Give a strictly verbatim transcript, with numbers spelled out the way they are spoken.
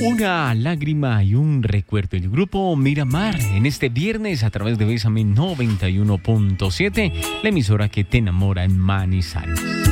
Una lágrima y un recuerdo. El grupo Miramar en este viernes a través de Bésame noventa y uno punto siete, la emisora que te enamora en Manizales.